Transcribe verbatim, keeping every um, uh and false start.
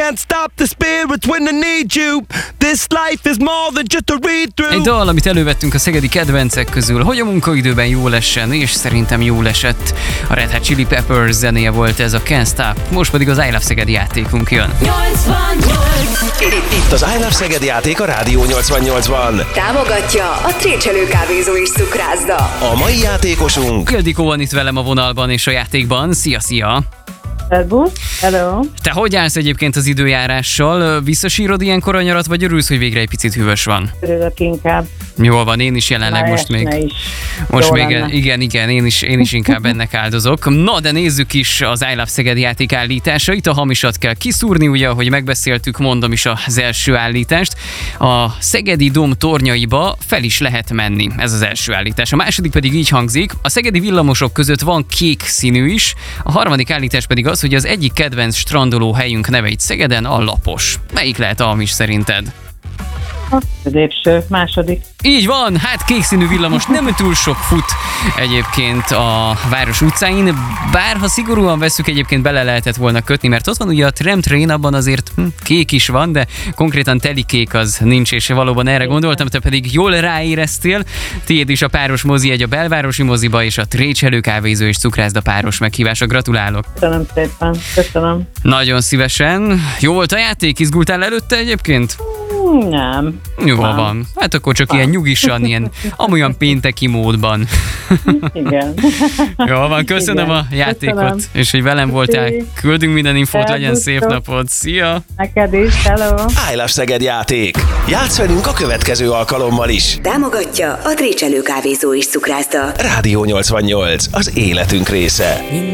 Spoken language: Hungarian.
can't stop the spirit when I need you. This life is more than just a read-through. Egy dal, amit elővettünk a szegedi kedvencek közül, hogy a munkaidőben jól essen, és szerintem jól esett. A Red Hot Chili Peppers zenéje volt ez, a Can't Stop. Most pedig az I Love Szeged játékunk jön. nyolcvannyolc Itt az I Love Szeged játék a Rádió nyolcvannyolcban. Támogatja a Trécselő kávézó és cukrászda. A mai játékosunk Ildikó van itt velem a vonalban és a játékban. Szia, szia! Szerbusz, hello. Te hogy állsz egyébként az időjárással? Visszasírod ilyenkor a nyarat, vagy örülsz, hogy végre egy picit hűvös van? Örülök inkább. Jól van, én is jelenleg Már most még. esne is. Most Jó még, lenne. igen, igen, én is, én is inkább ennek áldozok. Na, de nézzük is az I Love Szeged játék állításait. A hamisat kell kiszúrni, ugye, ahogy megbeszéltük, mondom is az első állítást. A Szegedi Dóm tornyaiba fel is lehet menni, ez az első állítás. A második pedig így hangzik: a szegedi villamosok között van kék színű is. A harmadik állítás pedig az, hogy az egyik kedvenc strandoló helyünk neve itt Szegeden a Lapos. Melyik lehet a hamis szerinted? A középső, második. Így van, hát kékszínű villamos nem túl sok fut egyébként a város utcáin, bár ha szigorúan vesszük, egyébként bele lehetett volna kötni, mert ott van ugye a tramtrain, abban azért hm, kék is van, de konkrétan teli kék az nincs, és valóban erre gondoltam, te pedig jól ráéreztél. Tiéd is a páros mozi egy a belvárosi moziba, és a Trécselő kávézó és cukrászda páros meghívása. Gratulálok! Köszönöm szépen, köszönöm. Nagyon szívesen. Jó volt a játék? Izgultál előtte egyébként? Nem. Jó Nem. van. Hát akkor csak ilyen nyugisan, ilyen amolyan pénteki módban. Igen. Jó van, köszönöm Igen. a játékot, Köszönöm. és hogy velem voltál. Küldünk minden infót, legyen szép Szervusztok. napod. Szia! Neked is, hello. I Love Szeged játék. Játsz velünk a következő alkalommal is. Támogatja a Trécselő kávézó és cukrászda. Rádió nyolcvannyolc, az életünk része.